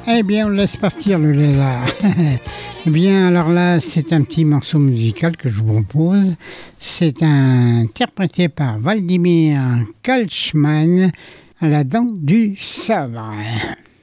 Eh bien, on laisse partir le lézard. Eh bien, alors là, c'est un petit morceau musical que je vous propose. C'est interprété par Vladimir Kalchman, La dent du sabre.